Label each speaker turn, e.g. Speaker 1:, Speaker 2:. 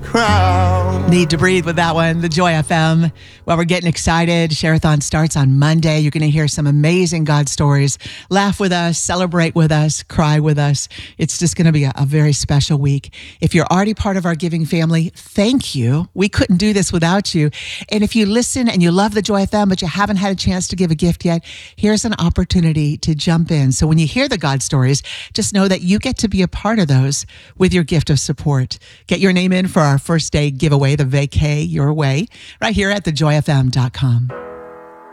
Speaker 1: crowd.
Speaker 2: Need to breathe with that one, the Joy FM. Well, we're getting excited. Share-a-thon starts on Monday. You're going to hear some amazing God stories. Laugh with us, celebrate with us, cry with us. It's just going to be a very special week. If you're already part of our giving family, thank you. We couldn't do this without you. And if you listen and you love the Joy FM, but you haven't had a chance to give a gift yet, here's an opportunity to jump in. So when you hear the God stories, just know that you get to be a part of those with your gift of support. Get your name in for our first day giveaway, the Vacay Your Way, right here at thejoyfm.com.